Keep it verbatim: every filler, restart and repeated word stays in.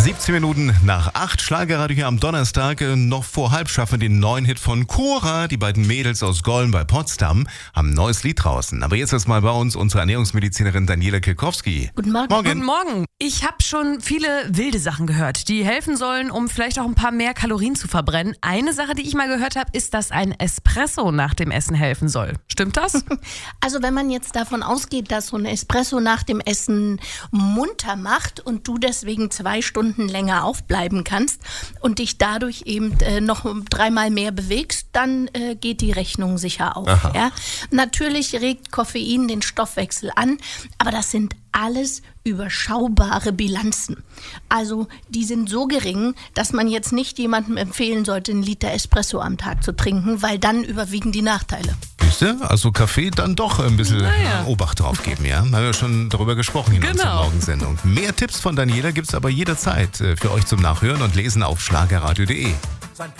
siebzehn Minuten nach acht, Schlagerradio hier am Donnerstag. Noch vor halb schaffen wir den neuen Hit von Cora. Die beiden Mädels aus Golln bei Potsdam haben ein neues Lied draußen. Aber jetzt erstmal bei uns unsere Ernährungsmedizinerin Daniela Kilkowski. Guten Morgen. Morgen. Guten Morgen. Ich habe schon viele wilde Sachen gehört, die helfen sollen, um vielleicht auch ein paar mehr Kalorien zu verbrennen. Eine Sache, die ich mal gehört habe, ist, dass ein Espresso nach dem Essen helfen soll. Stimmt das? Also wenn man jetzt davon ausgeht, dass so ein Espresso nach dem Essen munter macht und du deswegen zwei Stunden länger aufbleiben kannst und dich dadurch eben äh, noch dreimal mehr bewegst, dann äh, geht die Rechnung sicher auf. Ja? Natürlich regt Koffein den Stoffwechsel an, aber das sind alles überschaubare Bilanzen. Also die sind so gering, dass man jetzt nicht jemandem empfehlen sollte, einen Liter Espresso am Tag zu trinken, weil dann überwiegen die Nachteile. Siehste? Also Kaffee dann doch ein bisschen Naja. Obacht drauf geben, ja? Haben wir schon darüber gesprochen in Genau. unserer Morgensendung. Mehr Tipps von Daniela gibt's aber jederzeit für euch zum Nachhören und Lesen auf schlagerradio punkt de.